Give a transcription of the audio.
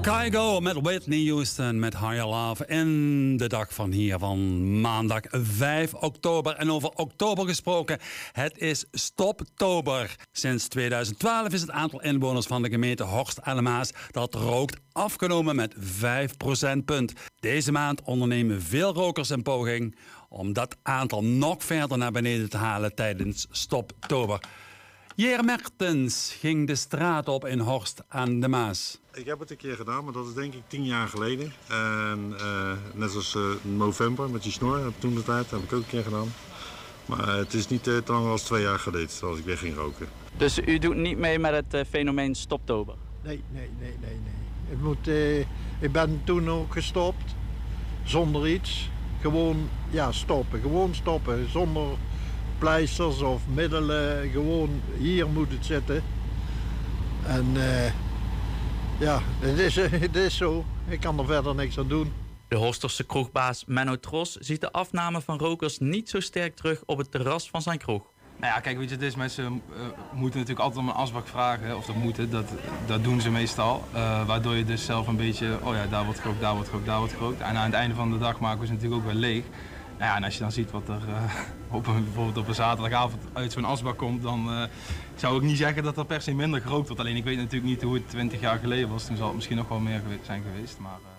Kygo met Whitney Houston met Higher Love in de dag van hier van maandag 5 oktober. En over oktober gesproken, het is Stoptober. Sinds 2012 is het aantal inwoners van de gemeente Horst aan de Maas dat rookt afgenomen met 5 procentpunt. Deze maand ondernemen veel rokers een poging om dat aantal nog verder naar beneden te halen tijdens Stoptober. Jer Mertens ging de straat op in Horst aan de Maas. Ik heb het een keer gedaan, maar dat is denk ik 10 jaar geleden. En net zoals november met die snor, toen de tijd heb ik ook een keer gedaan. Maar het is niet te lang als 2 jaar geleden, als ik weer ging roken. Dus u doet niet mee met het fenomeen Stoptober? Nee. Ik ben toen ook gestopt, zonder iets. Gewoon stoppen, zonder pleisters of middelen. Gewoon hier moet het zitten. En het is zo. Ik kan er verder niks aan doen. De Horsterse kroegbaas Menno Tros ziet de afname van rokers niet zo sterk terug op het terras van zijn kroeg. Nou ja, kijk, weet je, deze mensen moeten natuurlijk altijd om een asbak vragen. Of dat doen ze meestal. Waardoor je dus zelf een beetje, daar wordt gerookt. En aan het einde van de dag maken we ze natuurlijk ook wel leeg. Nou ja, en als je dan ziet wat er bijvoorbeeld op een zaterdagavond uit zo'n asbak komt, dan zou ik niet zeggen dat er per se minder gerookt wordt. Alleen ik weet natuurlijk niet hoe het 20 jaar geleden was. Toen zal het misschien nog wel meer zijn geweest. Maar,